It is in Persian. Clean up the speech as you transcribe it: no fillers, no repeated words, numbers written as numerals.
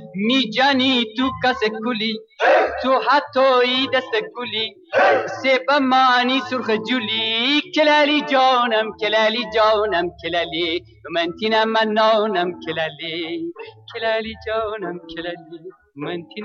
میجانی تو کس کلی تو حتی دست گلی سبا مانی سرخ جولی کلالی جانم کلالی جانم کلالی من تینم منانم کلالی کلالی جانم کلالی من